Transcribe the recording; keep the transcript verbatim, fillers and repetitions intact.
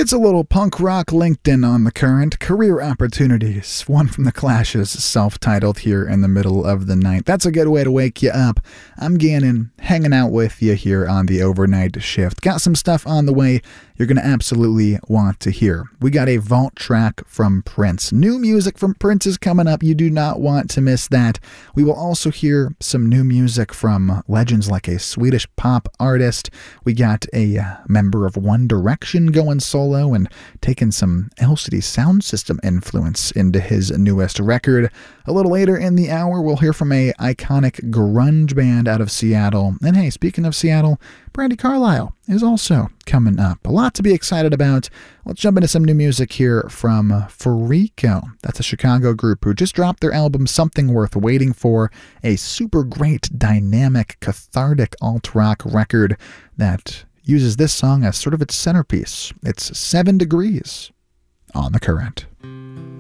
It's a little punk rock LinkedIn on the current. Career opportunities. One from the Clash's self-titled here in the middle of the night. That's a good way to wake you up. I'm Gannon, hanging out with you here on the overnight shift. Got some stuff on the way you're going to absolutely want to hear. We got a vault track from Prince. New music from Prince is coming up. You do not want to miss that. We will also hear some new music from legends like a Swedish pop artist. We got a uh, member of One Direction going solo and taking some L C D sound system influence into his newest record. A little later in the hour, we'll hear from a iconic grunge band out of Seattle. And hey, speaking of Seattle, Brandi Carlile is also coming up. A lot to be excited about. Let's jump into some new music here from Forico. That's a Chicago group who just dropped their album Something Worth Waiting For, a super great, dynamic, cathartic alt-rock record that uses this song as sort of its centerpiece. It's Seven Degrees on the Current.